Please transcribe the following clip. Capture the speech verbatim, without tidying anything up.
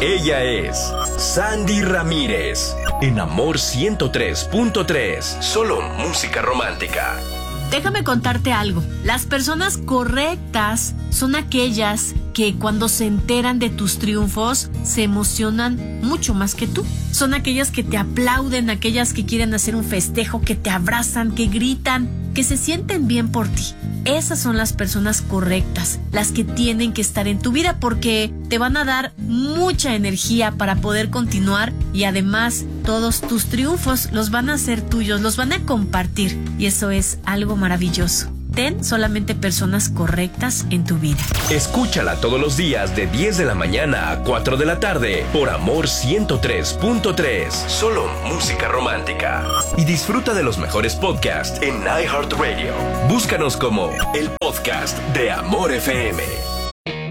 Ella es Sandy Ramírez, en Amor ciento tres punto tres. Solo música romántica. Déjame contarte algo. Las personas correctas son aquellas que cuando se enteran de tus triunfos se emocionan mucho más que tú. Son aquellas que te aplauden, aquellas que quieren hacer un festejo, que te abrazan, que gritan, que se sienten bien por ti. Esas son las personas correctas, las que tienen que estar en tu vida porque te van a dar mucha energía para poder continuar y además todos tus triunfos los van a hacer tuyos, los van a compartir y eso es algo maravilloso. Ten solamente personas correctas en tu vida. Escúchala todos los días de diez de la mañana a cuatro de la tarde por Amor ciento tres punto tres. Solo música romántica. Y disfruta de los mejores podcasts en iHeartRadio. Búscanos como el podcast de Amor F M.